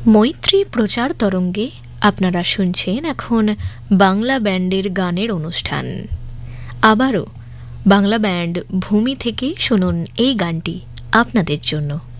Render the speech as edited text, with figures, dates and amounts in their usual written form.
মৈত্রী প্রচার তরঙ্গে আপনারা শুনছেন এখন বাংলা ব্যান্ডের গানের অনুষ্ঠান। আবারও বাংলা ব্যান্ড ভূমি থেকে শুনুন এই গানটি আপনাদের জন্য।